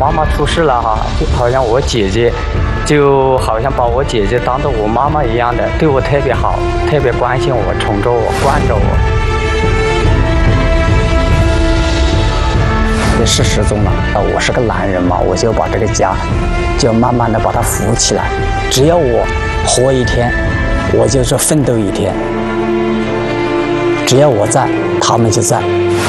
妈妈出事了哈，就好像我姐姐，就好像把我姐姐当做我妈妈一样的，对我特别好，特别关心我，宠着我，惯着我。事实中呢，我是个男人嘛，我就把这个家，就慢慢的把它扶起来。只要我活一天，我就是奋斗一天。只要我在，他们就在。